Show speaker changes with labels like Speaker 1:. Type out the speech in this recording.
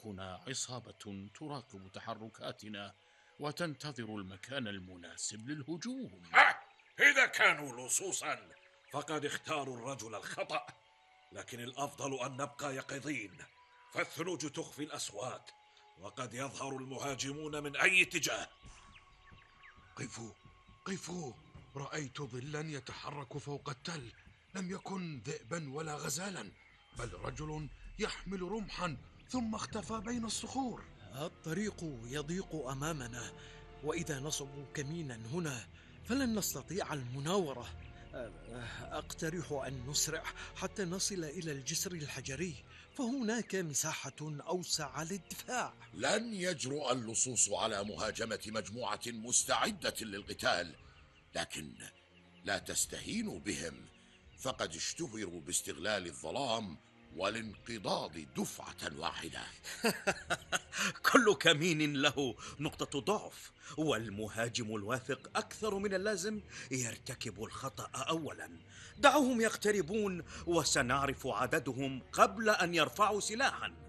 Speaker 1: أطرافنا عصابة تراقب تحركاتنا وتنتظر المكان المناسب للهجوم.
Speaker 2: إذا كانوا لصوصا فقد اختاروا الرجل الخطأ، لكن الأفضل أن نبقى يقظين، فالثلوج تخفي الأصوات وقد يظهر المهاجمون من أي اتجاه.
Speaker 3: قفوا قفوا، رأيت ظلا يتحرك فوق التل، لم يكن ذئبا ولا غزالا، بل رجل يحمل رمحا ثم اختفى بين الصخور.
Speaker 4: الطريق يضيق أمامنا، وإذا نصبوا كمينا هنا فلن نستطيع المناورة. أقترح أن نسرع حتى نصل إلى الجسر الحجري، فهناك مساحة أوسع للدفاع.
Speaker 5: لن يجرؤ اللصوص على مهاجمة مجموعة مستعدة للقتال، لكن لا تستهينوا بهم، فقد اشتهروا باستغلال الظلام والانقضاض دفعة واحدة.
Speaker 6: كل كمين له نقطة ضعف، والمهاجم الواثق أكثر من اللازم يرتكب الخطأ أولا. دعوهم يقتربون وسنعرف عددهم قبل أن يرفعوا سلاحا.